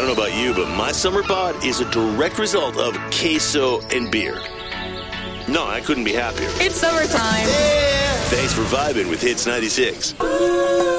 don't know about you, but my summer bod is a direct result of queso and beer. No, I couldn't be happier. It's summertime. Thanks for vibing with Hits 96.